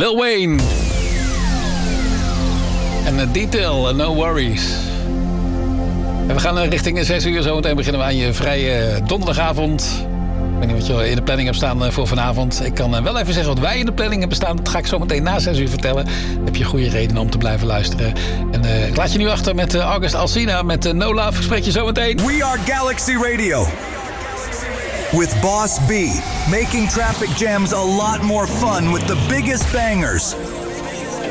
Lil Wayne. En Detail, No Worries. En we gaan richting 6 uur. Zometeen beginnen we aan je vrije donderdagavond. Ik weet niet wat je in de planning hebt staan voor vanavond. Ik kan wel even zeggen wat wij in de planning hebben staan. Dat ga ik zo meteen na 6 uur vertellen. Dan heb je goede redenen om te blijven luisteren. En ik laat je nu achter met August Alsina met No Love. Ik spreek je zo meteen. We are Galaxy Radio. With Boss B. Making traffic jams a lot more fun with the biggest bangers.